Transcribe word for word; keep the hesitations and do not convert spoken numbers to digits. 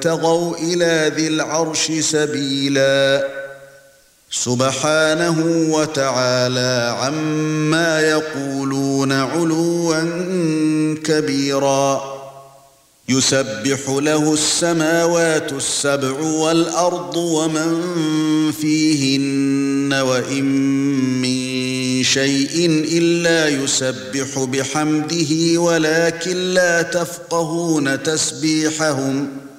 وابتغوا إلى ذي العرش سبيلا سبحانه وتعالى عما يقولون علوا كبيرا يسبح له السماوات السبع والأرض ومن فيهن وإن من شيء إلا يسبح بحمده ولكن لا تفقهون تسبيحهم